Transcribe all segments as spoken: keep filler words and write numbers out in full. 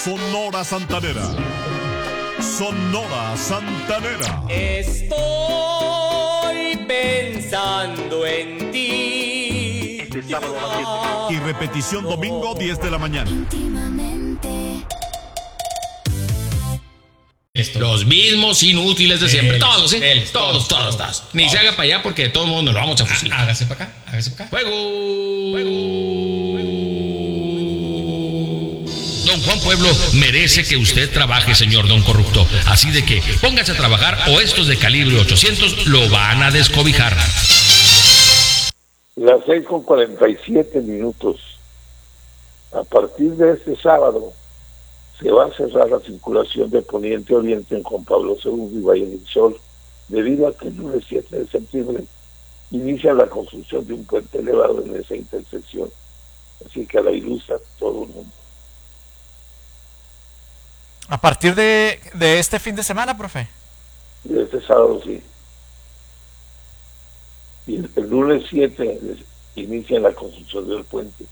Sonora Santanera. Sonora Santanera. Estoy pensando en ti. Este sábado a las siete. Y repetición domingo diez de la mañana. Los mismos inútiles de siempre. Él, todos, ¿eh? Él, todos, todos, todos, todos. Ni todos. Se haga para allá porque de todo el mundo nos lo vamos a fusilar. Hágase para acá, hágase para acá. ¡Fuego! ¡Fuego! Don Juan Pueblo merece que usted trabaje, señor don corrupto. Así de que póngase a trabajar o estos de calibre ochocientos lo van a descobijar. Las seis con cuarenta y siete minutos. A partir de este sábado se va a cerrar la circulación de Poniente Oriente en Juan Pablo segundo y Valle del Sol, debido a que el lunes siete de septiembre inicia la construcción de un puente elevado en esa intersección. Así que a la ilustra todo el mundo. A partir de, de este fin de semana, profe. De este sábado, sí. Y el, el lunes siete inicia la construcción del puente.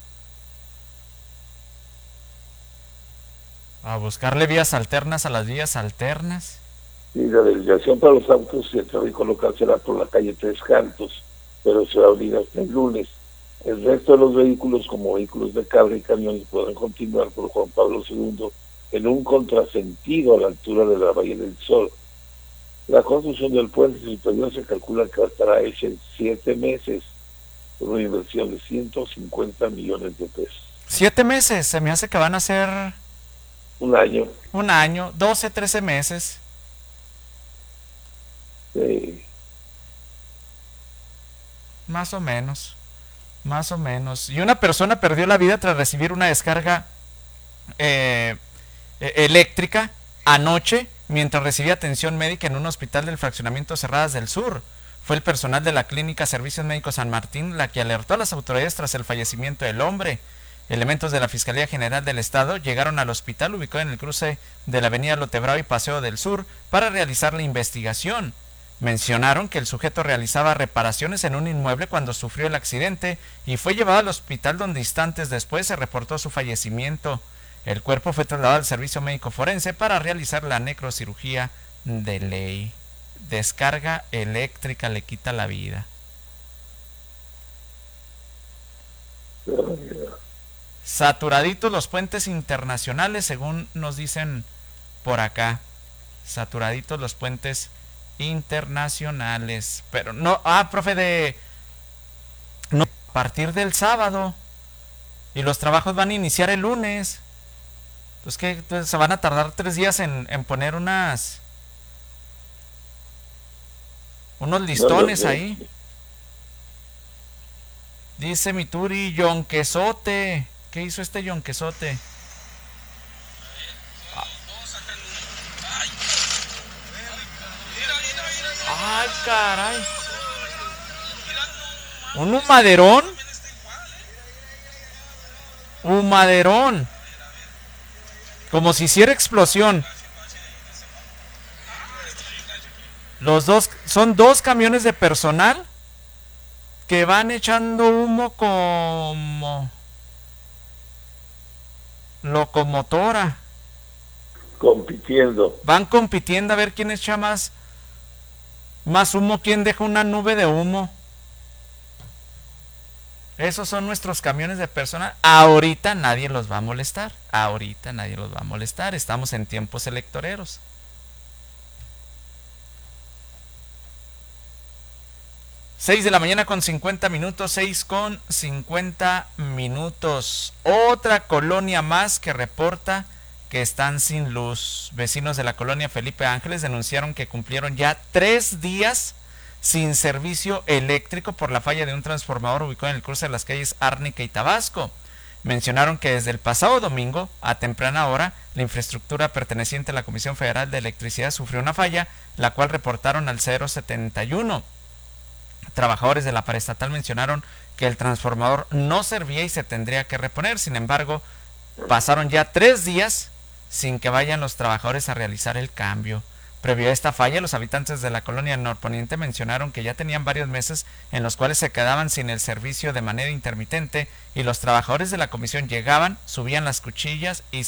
A buscarle vías alternas a las vías alternas. Sí, la desviación para los autos y el tráfico local será por la calle Tres Cantos, pero se va a abrir hasta el lunes. El resto de los vehículos, como vehículos de carga y camiones, podrán continuar por Juan Pablo segundo en un contrasentido a la altura de la Valle del Sol. La construcción del puente superior se calcula que estará hecha en siete meses, por una inversión de ciento cincuenta millones de pesos. Siete meses, se me hace que van a ser... Un año. Un año, doce, trece meses. Sí. Más o menos, más o menos. Y una persona perdió la vida tras recibir una descarga eh, eléctrica anoche mientras recibía atención médica en un hospital del fraccionamiento Cerradas del Sur. Fue el personal de la clínica Servicios Médicos San Martín la que alertó a las autoridades tras el fallecimiento del hombre. Elementos de la Fiscalía General del Estado llegaron al hospital ubicado en el cruce de la avenida Lotebrao y Paseo del Sur para realizar la investigación. Mencionaron que el sujeto realizaba reparaciones en un inmueble cuando sufrió el accidente y fue llevado al hospital donde instantes después se reportó su fallecimiento. El cuerpo fue trasladado al servicio médico forense para realizar la necrocirugía de ley. Descarga eléctrica le quita la vida. Saturaditos los puentes internacionales, según nos dicen por acá. Saturaditos los puentes internacionales. Pero no, ah, profe, de... No, a partir del sábado. Y los trabajos van a iniciar el lunes. Entonces, ¿qué? Entonces se van a tardar tres días en, en poner unas... Unos listones ahí. Dice Mituri, Yonquesote. ¿Qué hizo este Yonquesote? Ay, caray. ¿Un humaderón? Humaderón. Como si hiciera explosión. Los dos, son dos camiones de personal que van echando humo como locomotora. Compitiendo. Van compitiendo a ver quién echa más, más humo, quién deja una nube de humo. Esos son nuestros camiones de personal. Ahorita nadie los va a molestar. Ahorita nadie los va a molestar. Estamos en tiempos electoreros. seis de la mañana con cincuenta minutos, seis con cincuenta minutos. Otra colonia más que reporta que están sin luz. Vecinos de la colonia Felipe Ángeles denunciaron que cumplieron ya tres días sin servicio eléctrico por la falla de un transformador ubicado en el cruce de las calles Árnica y Tabasco. Mencionaron que desde el pasado domingo, a temprana hora, la infraestructura perteneciente a la Comisión Federal de Electricidad sufrió una falla, la cual reportaron al cero setenta y uno. Trabajadores de la paraestatal mencionaron que el transformador no servía y se tendría que reponer. Sin embargo, pasaron ya tres días sin que vayan los trabajadores a realizar el cambio. Previo a esta falla, los habitantes de la colonia norponiente mencionaron que ya tenían varios meses en los cuales se quedaban sin el servicio de manera intermitente y los trabajadores de la comisión llegaban, subían las cuchillas y